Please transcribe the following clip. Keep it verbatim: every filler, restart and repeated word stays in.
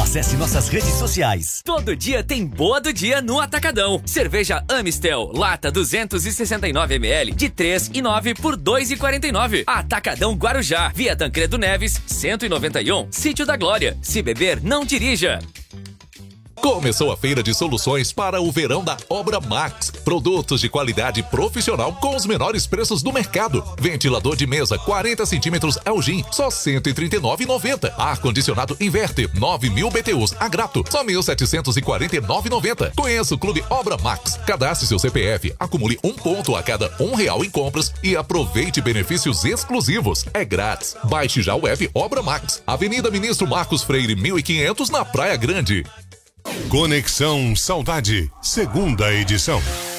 Acesse nossas redes sociais. Todo dia tem boa do dia no Atacadão. Cerveja Amistel, lata duzentos e sessenta e nove mililitros, de três e nove por dois e quarenta e nove. Atacadão Guarujá, Via Tancredo Neves, cento e noventa e um, Sítio da Glória. Se beber, não dirija. Começou a feira de soluções para o verão da Obra Max. Produtos de qualidade profissional com os menores preços do mercado. Ventilador de mesa quarenta centímetros Elgin, só cento e trinta e nove reais e noventa centavos. Ar-condicionado Inverter, nove mil B T Us a grato, só mil setecentos e quarenta e nove reais e noventa centavos. Conheça o Clube Obra Max. Cadastre seu C P F, acumule um ponto a cada um real em compras e aproveite benefícios exclusivos. É grátis. Baixe já o app Obra Max. Avenida Ministro Marcos Freire, mil e quinhentos, na Praia Grande. Conexão Saudade, segunda edição.